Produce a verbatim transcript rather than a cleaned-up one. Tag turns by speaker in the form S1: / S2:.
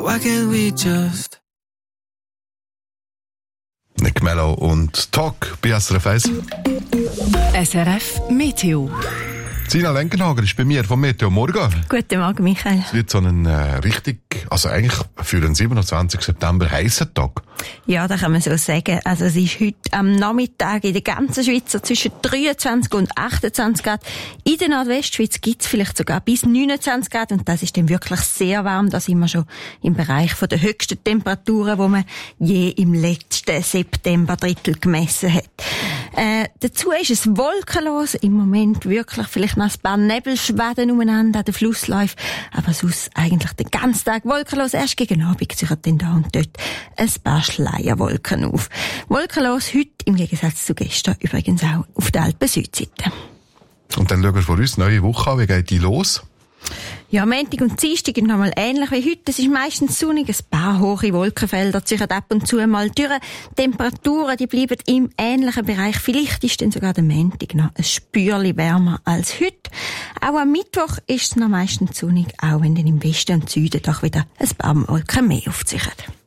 S1: why can't we just...
S2: Nick Mello und Talk bei S R F eins.
S3: S R F Meteo.
S2: Sina Lenkenhager ist bei mir vom Meteo. Morgen.
S4: Guten Morgen, Michael.
S2: Es wird so ein äh, richtig, also eigentlich für den siebenundzwanzigsten September heissen Tag.
S4: Ja, das kann man so sagen. Also es ist heute am Nachmittag in der ganzen Schweiz so zwischen dreiundzwanzig und achtundzwanzig Grad. In der Nordwestschweiz gibt es vielleicht sogar bis neunundzwanzig Grad und das ist dann wirklich sehr warm. Da sind wir schon im Bereich von der höchsten Temperaturen, die man je im letzten September-Drittel gemessen hat. Äh, dazu ist es wolkenlos. Im Moment wirklich vielleicht noch ein paar Nebelschwaden umeinander an den Flussläufen. Aber sonst eigentlich den ganzen Tag wolkenlos. Erst gegen Abend ziehen dann da und dort ein paar Schleierwolken auf. Wolkenlos heute im Gegensatz zu gestern übrigens auch auf der Alpen-Südseite.
S2: Und dann schauen wir vor uns neue Woche an. Wie geht die los?
S4: Ja, Montag und Dienstag sind nochmal ähnlich wie heute. Es ist meistens sonnig, ein paar hohe Wolkenfelder ziehen ab und zu mal durch. Temperaturen, die bleiben im ähnlichen Bereich. Vielleicht ist dann sogar der Montag noch ein Spürchen wärmer als heute. Auch am Mittwoch ist es noch meistens sonnig, auch wenn dann im Westen und Süden doch wieder ein paar Wolken mehr aufziehen.